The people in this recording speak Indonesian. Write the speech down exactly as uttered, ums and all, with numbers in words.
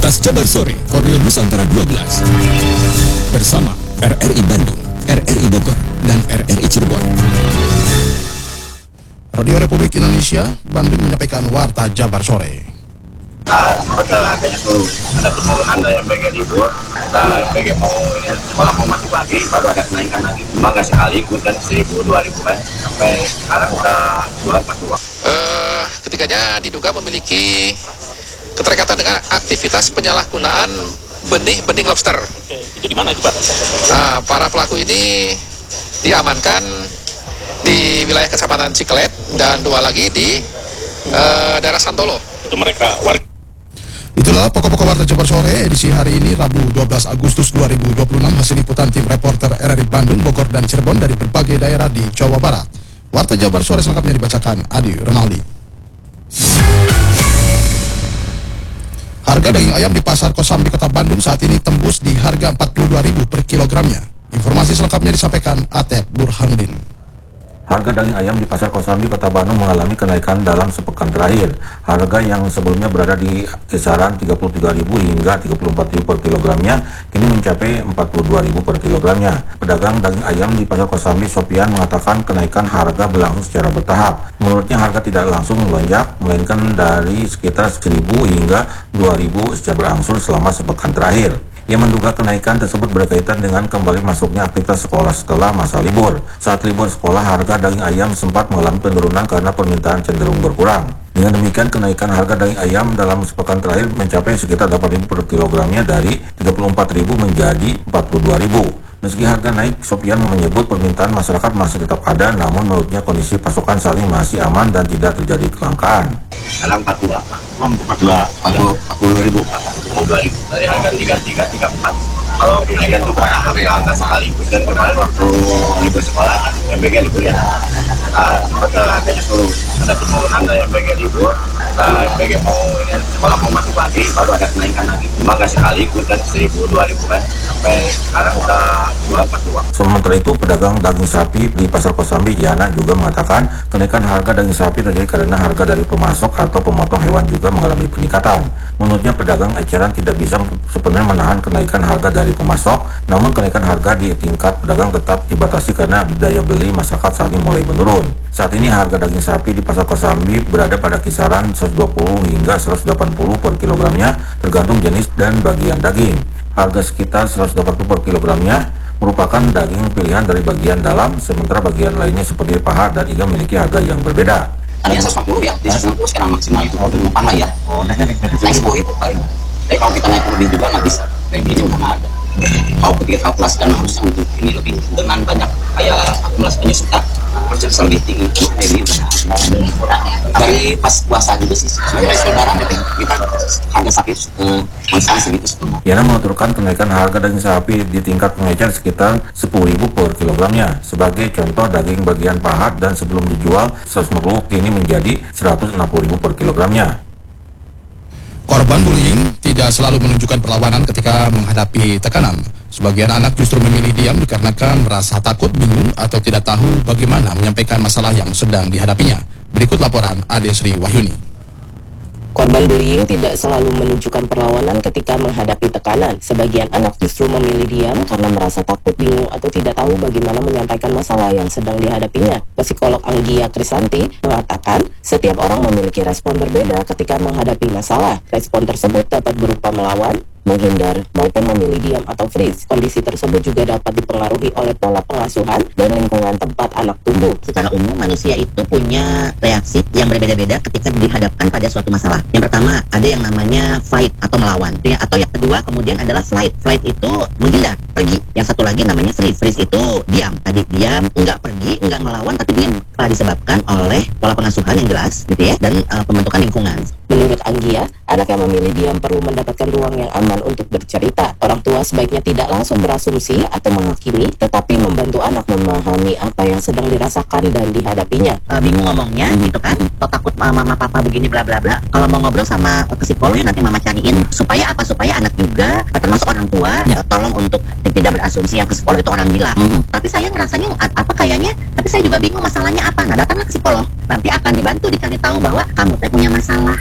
Podcast Jabar Sore Korwil Nusantara dua belas bersama R R I Bandung, R R I Bogor, dan R R I Cirebon. Radio Republik Indonesia Bandung menyampaikan Warta Jabar Sore. Nah, setelah adanya tuh ada penurunan dari M P G libur, nah M P G mau ini sekolah mau masuk lagi, baru ada kenaikan lagi. Cuma nggak sekaligus kan seribu dua ribu kan, sampai sekarang udah dua empat dua. Uh, ketiganya diduga memiliki keterkaitan dengan aktivitas penyalahgunaan benih-benih lobster. Oke, itu di mana itu Pak? Nah, para pelaku ini diamankan di wilayah Kecamatan Ciklet dan dua lagi di uh, daerah Santolo. Itu mereka warga. Itulah pokok-pokok Warta Jabar Sore edisi hari ini Rabu dua belas Agustus dua ribu dua puluh enam, hasil liputan tim reporter R R I Bandung, Bogor, dan Cirebon dari berbagai daerah di Jawa Barat. Warta Jabar Sore selengkapnya dibacakan Adi Ronaldi. Harga daging ayam di Pasar Kosambi Kota Bandung saat ini tembus di harga empat puluh dua ribu per kilogramnya. Informasi selengkapnya disampaikan Atep Burhanuddin. Harga daging ayam di Pasar Kosambi Kota Bandung mengalami kenaikan dalam sepekan terakhir. Harga yang sebelumnya berada di kisaran tiga puluh tiga ribu hingga tiga puluh empat ribu per kilogramnya kini mencapai empat puluh dua ribu per kilogramnya. Pedagang daging ayam di Pasar Kosambi, Sopian, mengatakan kenaikan harga berlangsung secara bertahap. Menurutnya harga tidak langsung melonjak, melainkan dari sekitar seribu hingga dua ribu secara berangsur selama sepekan terakhir. Ia menduga kenaikan tersebut berkaitan dengan kembali masuknya aktivitas sekolah setelah masa libur. Saat libur sekolah, harga daging ayam sempat mengalami penurunan karena permintaan cenderung berkurang. Dengan demikian, kenaikan harga daging ayam dalam sepekan terakhir mencapai sekitar delapan ribu per kilogramnya dari tiga puluh empat ribu menjadi empat puluh dua ribu. Meski harga naik, Sopian menyebut permintaan masyarakat masih tetap ada, namun menurutnya kondisi pasokan saat ini masih aman dan tidak terjadi kelangkaan. Dalam empat puluh dua, empat puluh dua, empat puluh ribu, empat puluh dua ribu dari harga tiga tiga tiga empat. Kalau kenaikan itu karena harga angka sekaligus dan kemarin waktu libur sekolah M P G libur ya. Nah, setelah adanya tuh ada penurunan dari M P G libur, nah M P G mau ini sekolah mau masuk lagi, baru ada kenaikan lagi. Cuma nggak sekaligus kan seribu dua ribu kan, sampai sekarang udah dua empat dua. Sementara itu, pedagang daging sapi di Pasar Kosambi, Yana, juga mengatakan kenaikan harga daging sapi terjadi karena harga dari pemasok atau pemotong hewan juga mengalami peningkatan. Menurutnya, pedagang eceran tidak bisa sepenuhnya menahan kenaikan harga dari pemasok, namun kenaikan harga di tingkat pedagang tetap dibatasi karena daya beli masyarakat saat ini mulai menurun. Saat ini harga daging sapi di Pasar Kosambi berada pada kisaran seratus dua puluh hingga seratus delapan puluh per kilogramnya, tergantung jenis dan bagian daging. Harga sekitar seratus delapan puluh per kilogramnya merupakan daging pilihan dari bagian dalam, sementara bagian lainnya seperti paha dan iga memiliki harga yang berbeda. Ada yang seratus lima puluh ya, di seratus lima puluh sekarang maksimal itu untuk depan lah ya. Oh, naik sepuluh itu paling. Tapi kalau kita naik lebih juga nggak bisa, kayak gini udah nggak ada. Kalau ketika kalkulasi dan harusnya untuk ini lebih dengan banyak kayak akumulasi penyusutan bisa lebih tinggi itu kayak gini udah dari pas puasa juga sih sebenarnya saudara kita harga sapi konsumsi segitu sebelumnya. Yana menuturkan kenaikan harga daging sapi di tingkat pengecer sekitar sepuluh ribu per kilogramnya. Sebagai contoh, daging bagian paha dan sebelum dijual seratus lima puluh kini menjadi seratus enam puluh ribu per kilogramnya. Korban bullying tidak selalu menunjukkan perlawanan ketika menghadapi tekanan. Sebagian anak justru memilih diam dikarenakan merasa takut, bingung, atau tidak tahu bagaimana menyampaikan masalah yang sedang dihadapinya. Berikut laporan Ade Sri Wahyuni. Korban bullying tidak selalu menunjukkan perlawanan ketika menghadapi tekanan. Sebagian anak justru memilih diam karena merasa takut, bingung, atau tidak tahu bagaimana menyampaikan masalah yang sedang dihadapinya. Psikolog Anggia Krisanti mengatakan, setiap orang memiliki respon berbeda ketika menghadapi masalah. Respon tersebut dapat berupa melawan, menghindar, maupun memilih diam atau freeze. Kondisi tersebut juga dapat dipengaruhi oleh pola pengasuhan dan lingkungan tempat anak tumbuh. Secara umum manusia itu punya reaksi yang berbeda-beda ketika dihadapkan pada suatu masalah. Yang pertama ada yang namanya fight atau melawan, ya, atau yang kedua kemudian adalah flight. Flight itu menghindar, pergi. Yang satu lagi namanya freeze. Freeze itu diam. Tadi diam, enggak pergi, enggak melawan, tapi diam. Disebabkan oleh pola pengasuhan yang jelas, gitu ya, dan uh, pembentukan lingkungan. Menurut Anggia, anak yang memilih diam perlu mendapatkan ruang yang aman untuk bercerita. Orang tua sebaiknya tidak langsung berasumsi atau menghakimi, tetapi membantu anak memahami apa yang sedang dirasakan dan dihadapinya. Uh, bingung ngomongnya gitu kan, atau takut mama papa begini bla bla bla. Kalau mau ngobrol sama psikolog nanti mama cariin supaya apa, supaya anak juga termasuk orang tua ya, tolong untuk tidak berasumsi yang ke psikolog itu orang gila. Hmm. Tapi saya ngerasanya apa kayaknya, tapi saya juga bingung masalahnya apa. Nah, datanglah ke psikolog, nanti akan dibantu dicari tahu bahwa kamu teh punya masalah